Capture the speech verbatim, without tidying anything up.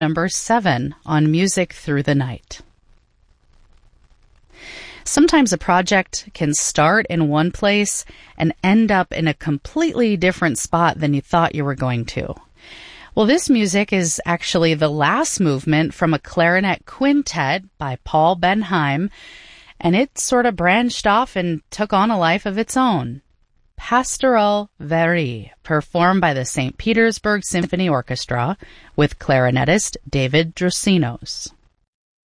number seven on Music Through the Night. Sometimes a project can start in one place and end up in a completely different spot than you thought you were going to. Well, this music is actually the last movement from a clarinet quintet by Paul Benheim, and it sort of branched off and took on a life of its own. Pastoral Verie, performed by the Saint Petersburg Symphony Orchestra with clarinetist David Drusinos.